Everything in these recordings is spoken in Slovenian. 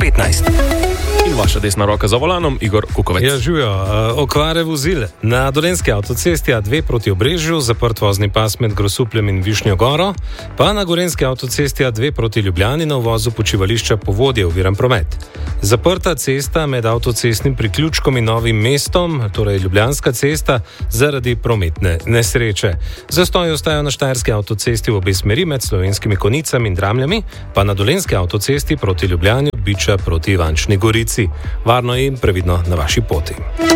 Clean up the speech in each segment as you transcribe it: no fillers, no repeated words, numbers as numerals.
15. In vaša desna roka za volanom, Igor Kukovec. Ja, živijo. Okvare vozil. Na Dolenjski avtocesti A2 proti Obrežju, zaprt vozni pas med Grosupljem in Višnjo Goro, pa na Gorenjski avtocesti A2 proti Ljubljani na uvozu počivališča Povodje oviran promet. Zaprta cesta med avtocestnim priključkom in Novim mestom, torej Ljubljanska cesta, zaradi prometne nesreče. Zastoji ostajajo na Štajerski avtocesti v obe smeri med Slovenskimi Konicami in Dramljami, pa na Dolenjski avtocesti proti Ljubljani od Biča proti Ivančni Gorici. Varno in previdno na vaši poti.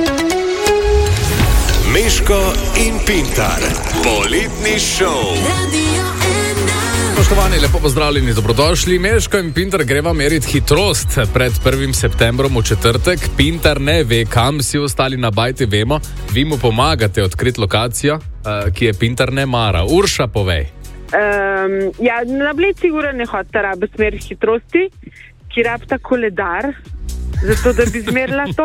Meško in Pintar, poletni šov. Spoštovani, lepo pozdravljeni, dobrodošli. Meško in Pintar greva meriti hitrost pred 1. septembrom v četrtek. Pintar ne ve, kam, si ostali na bajti vemo. Vi mu pomagate odkriti lokacijo, ki je Pintar ne mara. Urša, povej. Na Bleci ura ne hota rabiti smer hitrosti, ki rabita koledar, zato da bi zmerila to.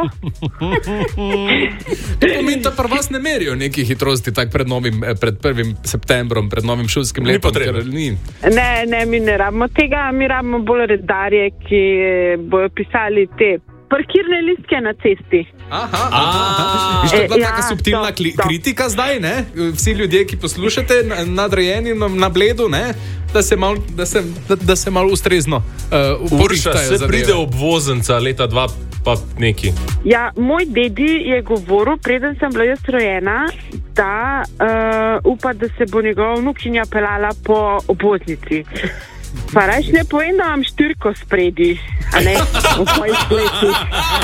To pomeni, da pri vas ne merijo neki hitrosti tak pred 1. septembrom, pred novim šolskim letom. Ne, mi ne rabimo tega, mi rabimo bolj redarje, ki bojo pisali te parkirne listke na cesti. Viš, to je bila taka subtilna kritika zdaj, ne? Vsi ljudje, ki poslušate, nadrejeni na Bledu, ne? Da se malo ustrezno porihtajo. Se pride obvoznica leta 2 pa neki. Ja, moj dedi je govoril, preden sem bila jaz rojena, da upa, da se bo njegova vnukinja pelala po obvoznici. Pa reč ne povem, da imam štirko spredi, a ne, v svojih letih.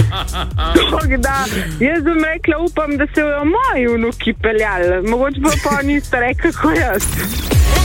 Jaz bom rekla, upam, da se bojo moji vnuki peljali. Mogoče bo pa niste rekli, kako jaz.